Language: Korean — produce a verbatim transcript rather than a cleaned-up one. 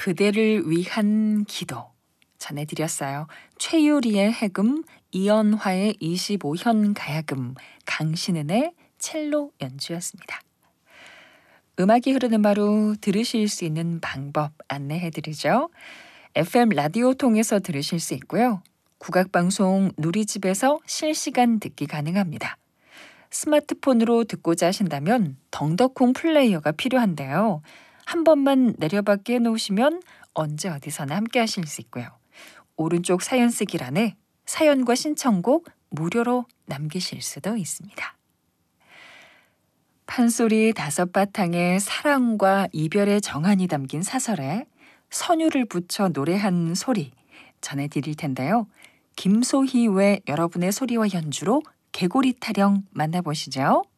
그대를 위한 기도 전해드렸어요. 최유리의 해금, 이연화의 이십오 현 가야금, 강신은의 첼로 연주였습니다. 음악이 흐르는 바로 들으실 수 있는 방법 안내해드리죠. 에프엠 라디오 통해서 들으실 수 있고요. 국악방송 누리집에서 실시간 듣기 가능합니다. 스마트폰으로 듣고자 하신다면 덩더콩 플레이어가 필요한데요. 한 번만 내려받기 해놓으시면 언제 어디서나 함께 하실 수 있고요. 오른쪽 사연 쓰기란에 사연과 신청곡 무료로 남기실 수도 있습니다. 판소리 다섯 바탕에 사랑과 이별의 정한이 담긴 사설에 선율을 붙여 노래한 소리 전해드릴 텐데요. 김소희 외 여러분의 소리와 연주로 개구리 타령 만나보시죠.